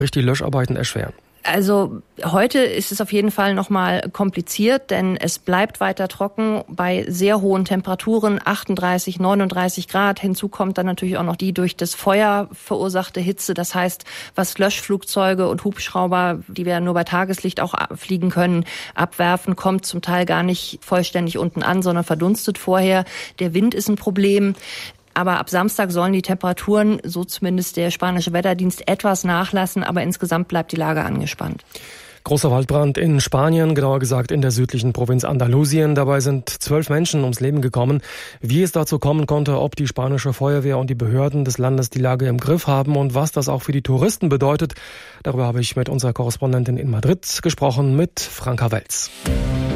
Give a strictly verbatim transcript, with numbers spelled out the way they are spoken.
die Löscharbeiten erschweren? Also heute ist es auf jeden Fall nochmal kompliziert, denn es bleibt weiter trocken bei sehr hohen Temperaturen, achtunddreißig, neununddreißig Grad. Hinzu kommt dann natürlich auch noch die durch das Feuer verursachte Hitze. Das heißt, was Löschflugzeuge und Hubschrauber, die wir nur bei Tageslicht auch fliegen können, abwerfen, kommt zum Teil gar nicht vollständig unten an, sondern verdunstet vorher. Der Wind ist ein Problem. Aber ab Samstag sollen die Temperaturen, so zumindest der spanische Wetterdienst, etwas nachlassen. Aber insgesamt bleibt die Lage angespannt. Großer Waldbrand in Spanien, genauer gesagt in der südlichen Provinz Andalusien. Dabei sind zwölf Menschen ums Leben gekommen. Wie es dazu kommen konnte, ob die spanische Feuerwehr und die Behörden des Landes die Lage im Griff haben und was das auch für die Touristen bedeutet, darüber habe ich mit unserer Korrespondentin in Madrid gesprochen, mit Franka Welz.